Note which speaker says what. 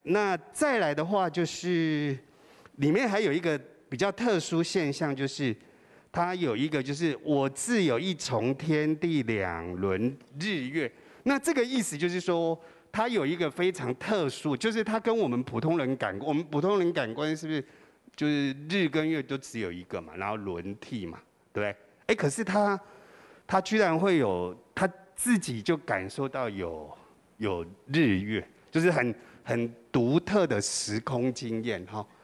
Speaker 1: 那再来的话就是里面还有一个比较特殊现象，就是它有一个就是我自有一重天地两轮日月。那这个意思就是说，它有一个非常特殊，就是它跟我们普通人我们普通人感官是不是就是日跟月都只有一个嘛，然后轮替嘛，对不对？哎，可是它居然会有它自己就感受到有日月，就是很独特的时空经验哈。